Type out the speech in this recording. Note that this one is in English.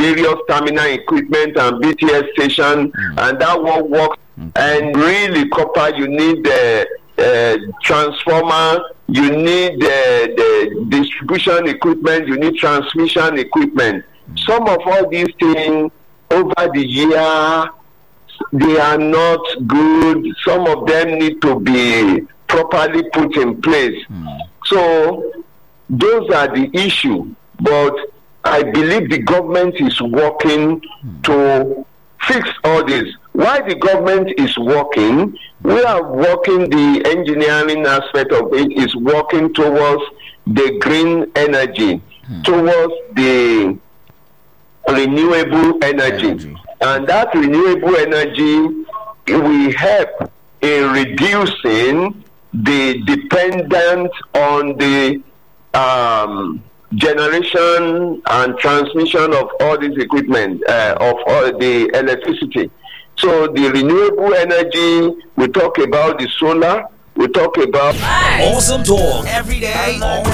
various terminal equipment and BTS station, and that one works. And really, copper, you need the transformer, you need the distribution equipment, you need transmission equipment. Some of all these things over the year, they are not good. Some of them need to be properly put in place. So those are the issue. But I believe the government is working to fix all this. While the government is working, we are working, the engineering aspect of it is working towards the green energy, towards the renewable energy. And that renewable energy will help in reducing the dependence on the generation and transmission of all this equipment, of all the electricity. So the renewable energy, we talk about the solar, we talk about awesome talk every day.